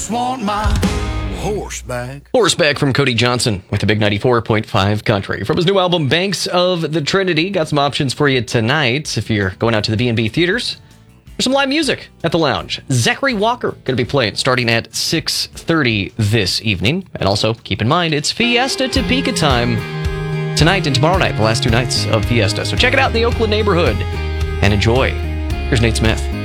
Want my horseback. Horseback from Cody Johnson with the big 94.5 country. From his new album, Banks of the Trinity. Got some options for you tonight if you're going out to the B&B theaters. There's some live music at the lounge. Zachary Walker going to be playing starting at 6:30 this evening. And also, keep in mind, it's Fiesta Topeka time tonight and tomorrow night, the last two nights of Fiesta. So check it out in the Oakland neighborhood and enjoy. Here's Nate Smith.